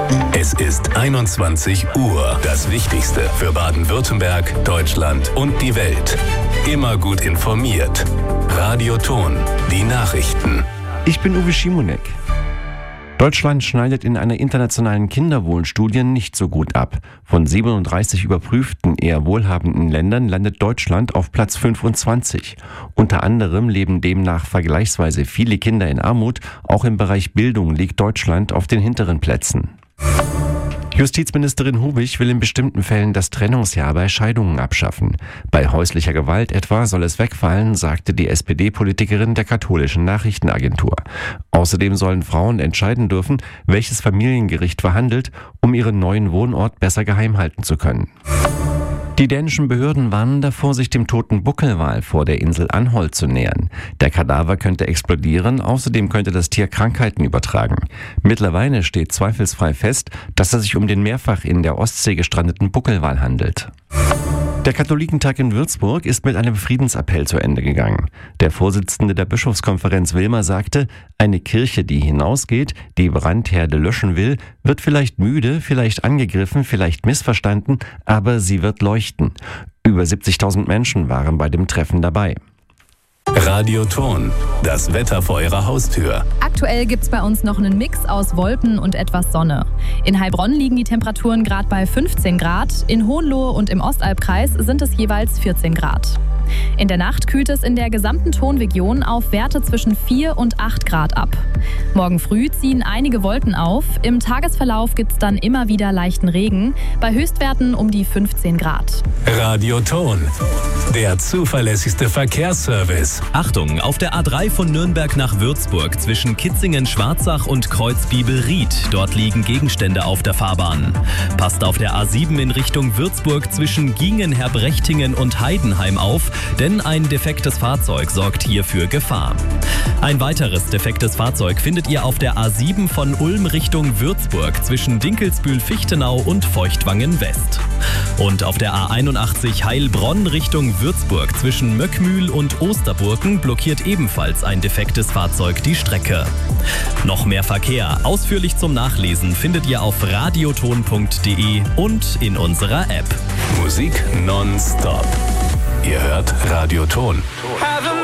Es ist 21 Uhr. Das Wichtigste für Baden-Württemberg, Deutschland und die Welt. Immer gut informiert. Radio Ton, die Nachrichten. Ich bin Uwe Schimonek. Deutschland schneidet in einer internationalen Kinderwohlstudie nicht so gut ab. Von 37 überprüften, eher wohlhabenden Ländern landet Deutschland auf Platz 25. Unter anderem leben demnach vergleichsweise viele Kinder in Armut. Auch im Bereich Bildung liegt Deutschland auf den hinteren Plätzen. Justizministerin Hubich will in bestimmten Fällen das Trennungsjahr bei Scheidungen abschaffen. Bei häuslicher Gewalt etwa soll es wegfallen, sagte die SPD-Politikerin der katholischen Nachrichtenagentur. Außerdem sollen Frauen entscheiden dürfen, welches Familiengericht verhandelt, um ihren neuen Wohnort besser geheim halten zu können. Die dänischen Behörden warnen davor, sich dem toten Buckelwal vor der Insel Anholt zu nähern. Der Kadaver könnte explodieren, außerdem könnte das Tier Krankheiten übertragen. Mittlerweile steht zweifelsfrei fest, dass es sich um den mehrfach in der Ostsee gestrandeten Buckelwal handelt. Der Katholikentag in Würzburg ist mit einem Friedensappell zu Ende gegangen. Der Vorsitzende der Bischofskonferenz Wilmer sagte, eine Kirche, die hinausgeht, die Brandherde löschen will, wird vielleicht müde, vielleicht angegriffen, vielleicht missverstanden, aber sie wird leuchten. Über 70.000 Menschen waren bei dem Treffen dabei. Radio Ton, das Wetter vor Ihrer Haustür. Aktuell gibt's bei uns noch einen Mix aus Wolken und etwas Sonne. In Heilbronn liegen die Temperaturen gerade bei 15 Grad, in Hohenlohe und im Ostalbkreis sind es jeweils 14 Grad. In der Nacht kühlt es in der gesamten Tonregion auf Werte zwischen 4 und 8 Grad ab. Morgen früh ziehen einige Wolken auf, im Tagesverlauf gibt's dann immer wieder leichten Regen, bei Höchstwerten um die 15 Grad. Radio Ton, der zuverlässigste Verkehrsservice. Achtung, auf der A3 von Nürnberg nach Würzburg zwischen Kitzingen-Schwarzach und Kreuzbiebel-Ried. Dort liegen Gegenstände auf der Fahrbahn. Passt auf der A7 in Richtung Würzburg zwischen Giengen, Herbrechtingen und Heidenheim auf, denn ein defektes Fahrzeug sorgt hier für Gefahr. Ein weiteres defektes Fahrzeug findet ihr auf der A7 von Ulm Richtung Würzburg zwischen Dinkelsbühl-Fichtenau und Feuchtwangen-West. Und auf der A81 Heilbronn Richtung Würzburg zwischen Möckmühl und Osterburken blockiert ebenfalls ein defektes Fahrzeug die Strecke. Noch mehr Verkehr, ausführlich zum Nachlesen, findet ihr auf radioton.de und in unserer App. Musik nonstop. Ihr hört Radio Ton.